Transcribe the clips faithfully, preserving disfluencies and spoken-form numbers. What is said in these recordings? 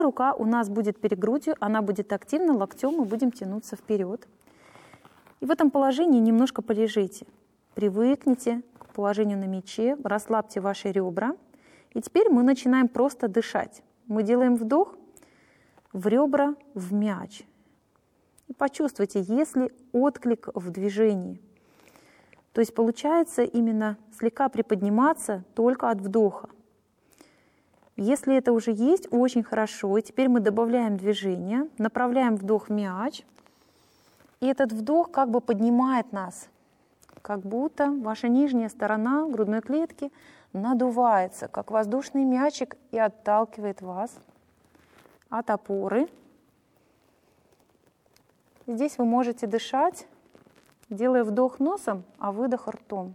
Рука у нас будет перед грудью, она будет активна, локтем мы будем тянуться вперед. И в этом положении немножко полежите. Привыкните к положению на мяче, расслабьте ваши ребра. И теперь мы начинаем просто дышать. Мы делаем вдох в ребра, в мяч. И почувствуйте, если отклик в движении. То есть получается именно слегка приподниматься только от вдоха. Если это уже есть, очень хорошо. И теперь мы добавляем движение, направляем вдох в мяч. И этот вдох как бы поднимает нас, как будто ваша нижняя сторона грудной клетки надувается, как воздушный мячик, и отталкивает вас от опоры. Здесь вы можете дышать, делая вдох носом, а выдох ртом.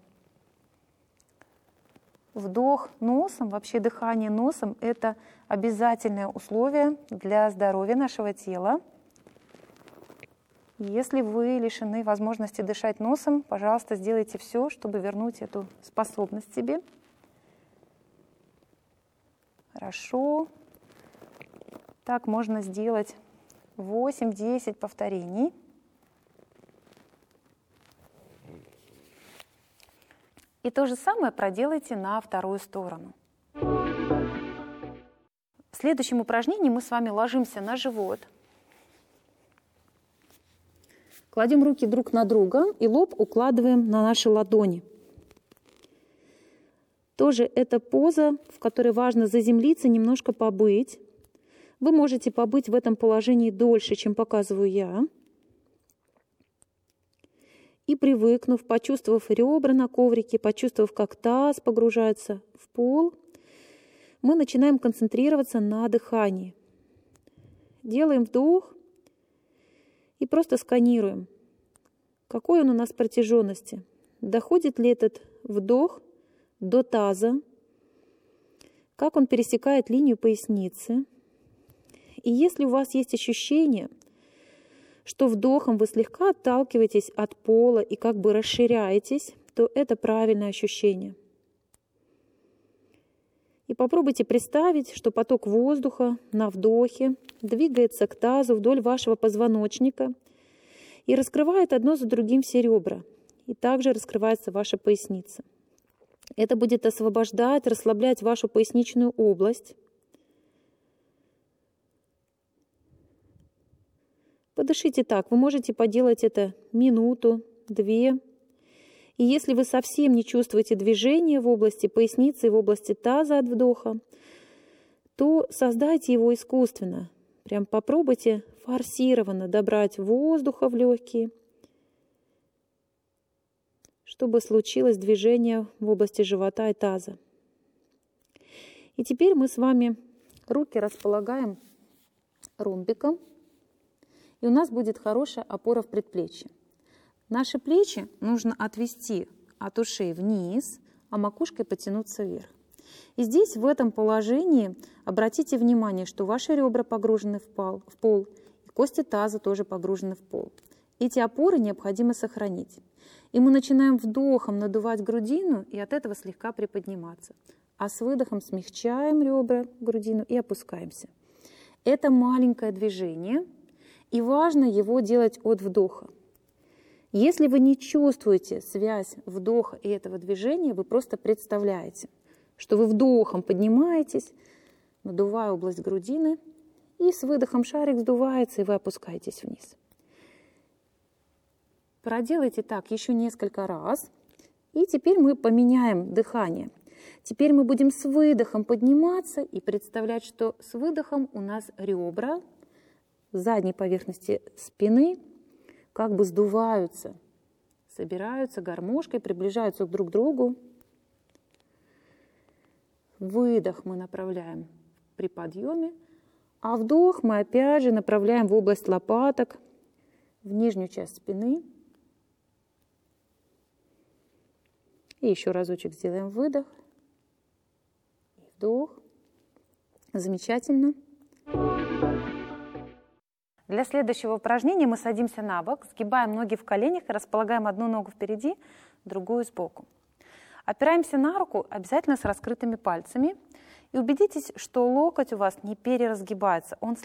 Вдох носом, вообще дыхание носом – это обязательное условие для здоровья нашего тела. Если вы лишены возможности дышать носом, пожалуйста, сделайте все, чтобы вернуть эту способность себе. Хорошо. Так можно сделать восемь-десять повторений. И то же самое проделайте на вторую сторону. В следующем упражнении мы с вами ложимся на живот. Кладем руки друг на друга и лоб укладываем на наши ладони. Тоже это поза, в которой важно заземлиться, немножко побыть. Вы можете побыть в этом положении дольше, чем показываю я. И привыкнув, почувствовав ребра на коврике, почувствовав, как таз погружается в пол, мы начинаем концентрироваться на дыхании. Делаем вдох и просто сканируем, какой он у нас протяженности. Доходит ли этот вдох до таза, как он пересекает линию поясницы. И если у вас есть ощущение, что вдохом вы слегка отталкиваетесь от пола и как бы расширяетесь, то это правильное ощущение. И попробуйте представить, что поток воздуха на вдохе двигается к тазу вдоль вашего позвоночника и раскрывает одно за другим все ребра. И также раскрывается ваша поясница. Это будет освобождать, расслаблять вашу поясничную область. Подышите так. Вы можете поделать это минуту, две. И если вы совсем не чувствуете движения в области поясницы и в области таза от вдоха, то создайте его искусственно. Прям попробуйте форсированно добрать воздуха в легкие, чтобы случилось движение в области живота и таза. И теперь мы с вами руки располагаем ромбиком. И у нас будет хорошая опора в предплечье. Наши плечи нужно отвести от ушей вниз, а макушкой потянуться вверх. И здесь, в этом положении, обратите внимание, что ваши ребра погружены в пол, в пол, и кости таза тоже погружены в пол. Эти опоры необходимо сохранить. И мы начинаем вдохом надувать грудину и от этого слегка приподниматься. А с выдохом смягчаем ребра, грудину и опускаемся. Это маленькое движение. И важно его делать от вдоха. Если вы не чувствуете связь вдоха и этого движения, вы просто представляете, что вы вдохом поднимаетесь, надувая область грудины, и с выдохом шарик сдувается, и вы опускаетесь вниз. Проделайте так еще несколько раз. И теперь мы поменяем дыхание. Теперь мы будем с выдохом подниматься и представлять, что с выдохом у нас ребра задней поверхности спины как бы сдуваются, собираются гармошкой, приближаются друг к другу. Выдох мы направляем при подъеме, а вдох мы опять же направляем в область лопаток, в нижнюю часть спины. И еще разочек сделаем выдох и вдох. Замечательно. Для следующего упражнения мы садимся на бок, сгибаем ноги в коленях и располагаем одну ногу впереди, другую сбоку. Опираемся на руку обязательно с раскрытыми пальцами. И И убедитесь, что локоть у вас не переразгибается, он